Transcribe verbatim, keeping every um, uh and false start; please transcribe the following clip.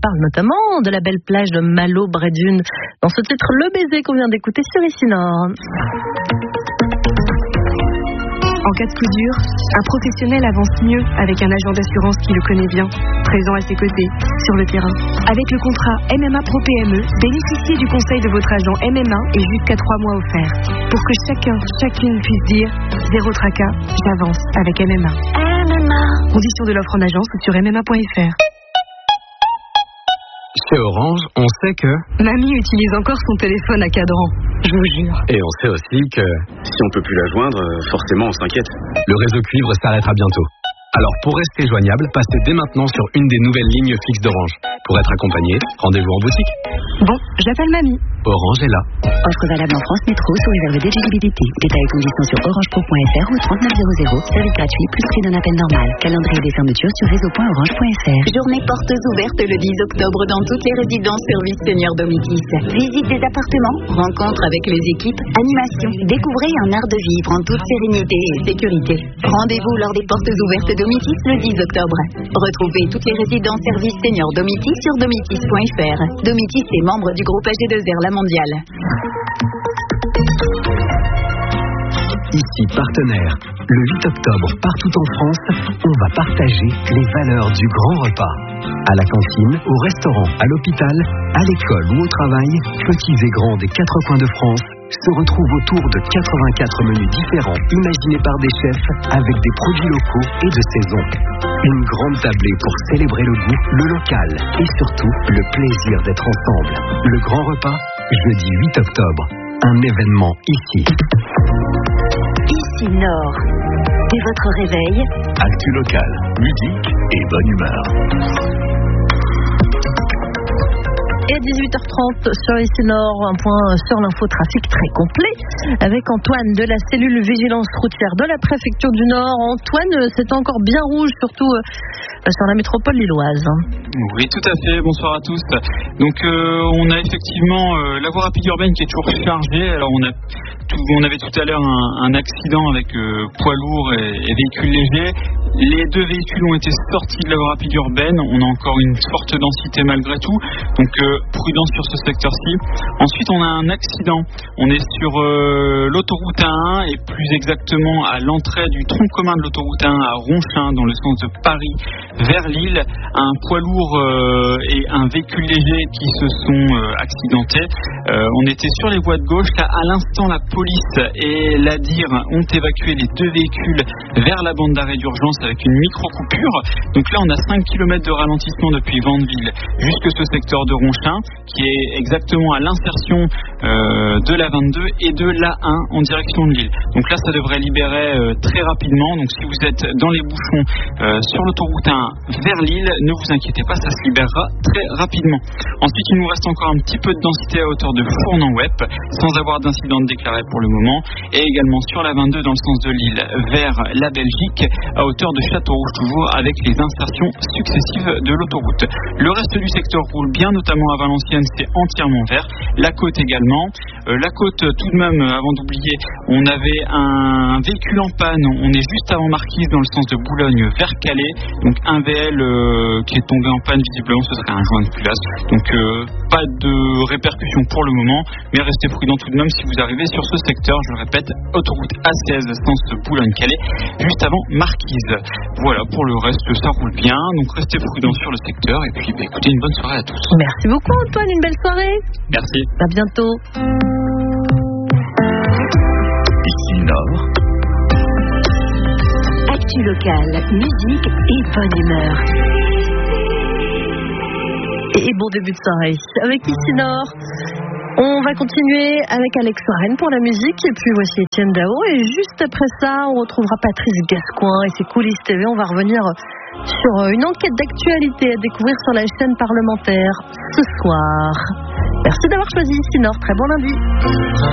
parle notamment de la belle plage de Malo-Bray-Dunes. Dans ce titre, Le Baiser qu'on vient d'écouter sur Ici Nord. En cas de coup dur, un professionnel avance mieux avec un agent d'assurance qui le connaît bien, présent à ses côtés, sur le terrain. Avec le contrat M M A Pro P M E, bénéficiez du conseil de votre agent M M A et jusqu'à trois mois offerts. Pour que chacun, chacune puisse dire « Zéro tracas, j'avance avec M M A ». M M A. Conditions de l'offre en agence ou sur m m a point f r. Chez Orange, on sait que... Mamie utilise encore son téléphone à cadran, je vous jure. Et on sait aussi que... Si on peut plus la joindre, forcément on s'inquiète. Le réseau cuivre s'arrêtera bientôt. Alors pour rester joignable, passez dès maintenant sur une des nouvelles lignes fixes d'Orange. Pour être accompagné, rendez-vous en boutique. Bon, j'appelle mamie. Orange est là. Offre valable en France Métro sous réserve d'éligibilité. Détails et conditions sur orange pro point f r ou trente-neuf zéro zéro. Service gratuit plus prix d'un appel normal. Calendrier des fermetures sur réseau point orange point f r. Journée portes ouvertes le dix octobre dans toutes les résidences service Senior Domitis. Visite des appartements, rencontre avec les équipes, animation. Découvrez un art de vivre en toute sérénité et sécurité. Rendez-vous lors des portes ouvertes Domitis le dix octobre. Retrouvez toutes les résidences service Senior Domitis sur domitis point f r. Domitis est membre du groupe A G deux R La Mondiale. Ici partenaire. Le huit octobre, partout en France, on va partager les valeurs du grand repas. À la cantine, au restaurant, à l'hôpital, à l'école ou au travail, petits et grands des quatre coins de France se retrouvent autour de quatre-vingt-quatre menus différents imaginés par des chefs avec des produits locaux et de saison. Une grande tablée pour célébrer le goût, le local et surtout le plaisir d'être ensemble. Le grand repas, jeudi huit octobre. Un événement ici. Ici Nord. Dès votre réveil, actu local, musique et bonne humeur. Et à dix-huit heures trente sur Ici Nord, un point sur l'infotrafic très complet avec Antoine de la cellule vigilance routière de la préfecture du Nord. Antoine, c'est encore bien rouge, surtout sur la métropole lilloise. Oui, tout à fait. Bonsoir à tous. Donc, euh, on a effectivement euh, la voie rapide urbaine qui est toujours chargée. Alors, on a tout, on avait tout à l'heure un, un accident avec euh, poids lourd et, et véhicules légers. Les deux véhicules ont été sortis de la voie rapide urbaine. On a encore une forte densité malgré tout. Donc, euh, prudence sur ce secteur-ci. Ensuite, on a un accident. On est sur euh, l'autoroute A un et plus exactement à l'entrée du tronc commun de l'autoroute A un à Ronchin, dans le sens de Paris vers Lille. Un poids lourd euh, et un véhicule léger qui se sont euh, accidentés. Euh, on était sur les voies de gauche. Là, à l'instant, la police et l'A D I R ont évacué les deux véhicules vers la bande d'arrêt d'urgence avec une micro-coupure. Donc là, on a cinq kilomètres de ralentissement depuis Vandeville jusque ce secteur de Ronchin, qui est exactement à l'insertion euh, de la vingt-deux et de l'A un en direction de Lille. Donc là, ça devrait libérer euh, très rapidement. Donc si vous êtes dans les bouchons euh, sur l'autoroute A un vers Lille, ne vous inquiétez pas, ça se libérera très rapidement. Ensuite, il nous reste encore un petit peu de densité à hauteur de Fournan-Wep, sans avoir d'incident déclaré pour le moment, et également sur la vingt-deux dans le sens de Lille vers la Belgique, à hauteur de Châteaurouge, toujours avec les insertions successives de l'autoroute. Le reste du secteur roule bien, notamment à Valenciennes, c'est entièrement vert. La côte également. Euh, la côte, tout de même, avant d'oublier, on avait un véhicule en panne. On est juste avant Marquise, dans le sens de Boulogne vers Calais. Donc un V L euh, qui est tombé en panne, visiblement, ce serait un joint de culasse. Donc euh, pas de répercussions pour le moment, mais restez prudents tout de même si vous arrivez sur ce secteur. Je le répète, autoroute A seize, sens Boulogne-Calais, juste avant Marquise. Voilà, pour le reste, ça roule bien. Donc restez prudents sur le secteur. Et puis, bah, écoutez, une bonne soirée à tous. Merci beaucoup, Antoine. Une belle soirée. Merci. À bientôt. Ici Nord. actu locale, musique et bonne humeur. Et bon début de soirée avec Ici Nord. On va continuer avec Alex Warren pour la musique et puis voici Étienne Dao et juste après ça on retrouvera Patrice Gascoin et ses coulisses T V. On va revenir sur une enquête d'actualité à découvrir sur la chaîne parlementaire ce soir. Merci d'avoir choisi Ici Nord, très bon lundi.